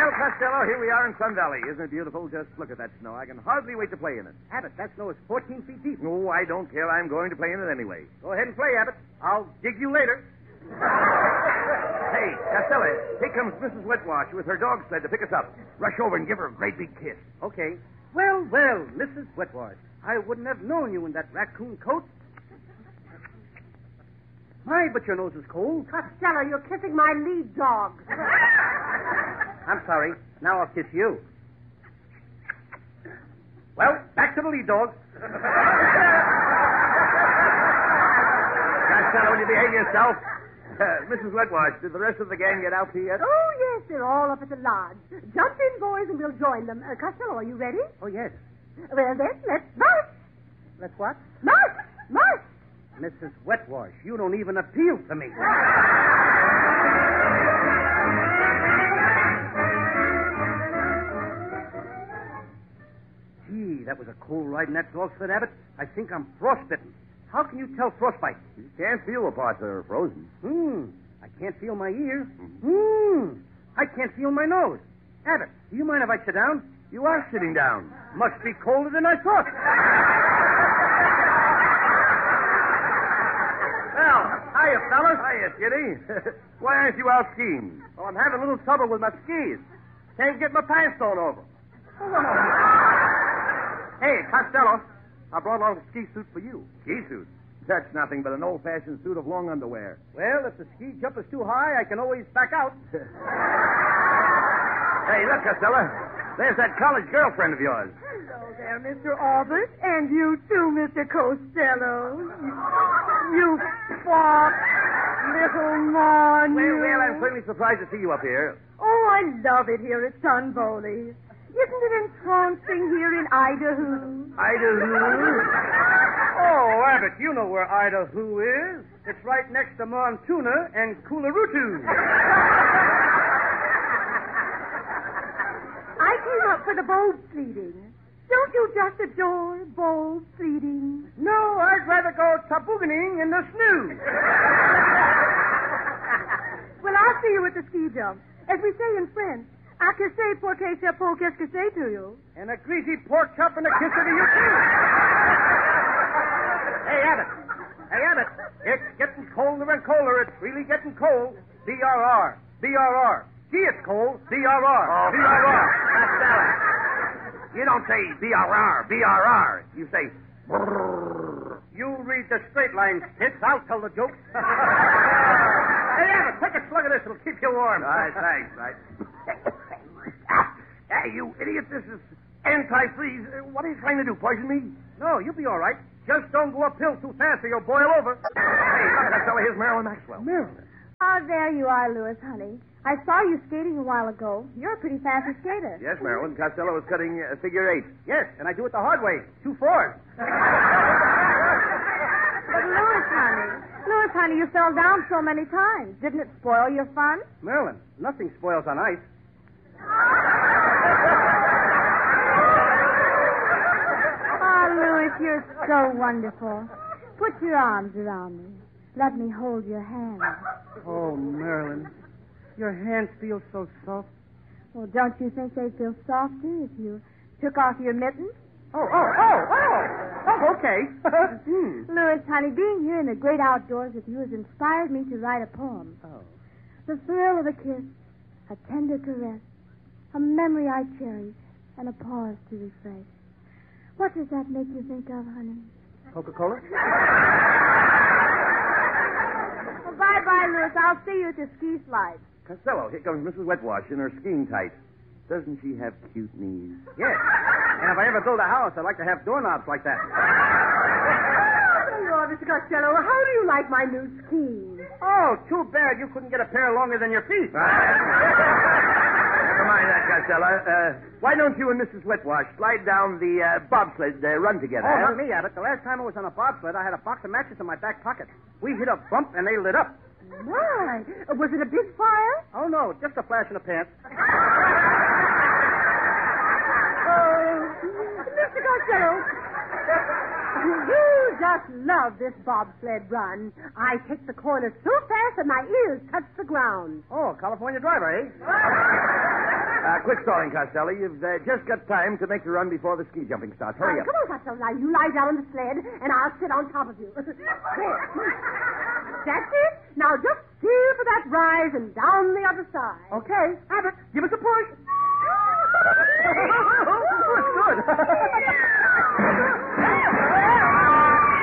Well, Costello, here we are in Sun Valley. Isn't it beautiful? Just look at that snow. I can hardly wait to play in it. Abbott, that snow is 14 feet deep. Oh, I don't care. I'm going to play in it anyway. Go ahead and play, Abbott. I'll dig you later. Hey, Costello, here comes Mrs. Wetwash with her dog sled to pick us up. Rush over and give her a great big kiss. Okay. Well, Mrs. Wetwash, I wouldn't have known you in that raccoon coat. My, but your nose is cold. Costello, you're kissing my lead dog. I'm sorry. Now I'll kiss you. Well, back to the lead dog. Costello, will you behave yourself? Mrs. Wetwash, did the rest of the gang get out here yet? Oh, yes, they're all up at the lodge. Jump in, boys, and we'll join them. Costello, are you ready? Oh, yes. Well, then, let's march. Let's what? March! March! Mrs. Wetwash, you don't even appeal to me. Gee, that was a cold ride in that dog sled, Abbott. I think I'm frostbitten. How can you tell frostbite? You can't feel the parts that are frozen. I can't feel my ear. I can't feel my nose. Abbott, do you mind if I sit down? You are sitting down. Must be colder than I thought. Well, hiya, fellas. Hiya, Kitty. Why aren't you out skiing? Oh, I'm having a little trouble with my skis. Can't get my pants thrown over. Hey, Costello, I brought along a ski suit for you. Ski suit? That's nothing but an old-fashioned suit of long underwear. Well, if the ski jump is too high, I can always back out. Hey, look, Costello. There's that college girlfriend of yours. Hello there, Mr. Albert. And you too, Mr. Costello. You fop, little mon. Well, I'm certainly surprised to see you up here. Oh, I love it here at Sun Bowley. Isn't it entrancing here in Idaho? Idaho? Oh, Abbott, you know where Idaho is. It's right next to Montuna and Coolarootu. I came up for the bold pleading. Don't you just adore bold pleading? No, I'd rather go tobogganing in the snoo. Well, I'll see you at the ski jump. As we say in French, à que c'est pour que c'est pour qu'est-ce que c'est to you? And a greasy pork chop and a kisser to you, too. Hey, Abbott, it's getting colder and colder. It's really getting cold. B-R-R. B-R-R. Gee, it's cold. B-R-R. Oh, B-R-R. Costello. You don't say B-R-R, B-R-R. You say brrrr. You read the straight line, Spitz. I'll tell the jokes. Hey, Abbott, take a slug of this. It'll keep you warm. All right, thanks. Right. Hey, you idiot. This is anti-freeze. What are you trying to do, poison me? No, you'll be all right. Just don't go uphill too fast or you'll boil over. Hey, look, Costello, here's Marilyn Maxwell. Marilyn? Oh, there you are, Louis, honey. I saw you skating a while ago. You're a pretty fast skater. Yes, Marilyn. Costello is cutting figure 8. Yes, and I do it the hard way. 2 4s. But Louis, honey, you fell down so many times. Didn't it spoil your fun? Marilyn, nothing spoils on ice. Oh, Louis, you're so wonderful. Put your arms around me. Let me hold your hand. Oh, Marilyn, your hands feel so soft. Well, don't you think they'd feel softer if you took off your mittens? Oh, okay. Louis, honey, being here in the great outdoors with you has inspired me to write a poem. Oh. The thrill of a kiss, a tender caress, a memory I cherish, and a pause to refresh. What does that make you think of, honey? Coca-Cola? Well, bye-bye, Louis. I'll see you at the ski slide. Costello, here comes Mrs. Wetwash in her skiing tights. Doesn't she have cute knees? Yes. And if I ever build a house, I'd like to have doorknobs like that. Hello, Mr. Costello. How do you like my new skis? Oh, too bad you couldn't get a pair longer than your feet. Never mind that, Costello. Why don't you and Mrs. Wetwash slide down the bobsled run together? Oh, not me, Abbott. The last time I was on a bobsled, I had a box of matches in my back pocket. We hit a bump, and they lit up. Why? Was it a big fire? Oh, no, just a flash in the pants. Mr. Costello, you just love this bobsled run. I take the corner so fast that my ears touch the ground. Oh, California driver, eh? Quit stalling, Costello. You've just got time to make the run before the ski jumping starts. Hurry up. Come on, Costello. Now, you lie down on the sled, and I'll sit on top of you. There. That's it. Now, just steer for that rise and down the other side. Okay, Abbott, give us a push.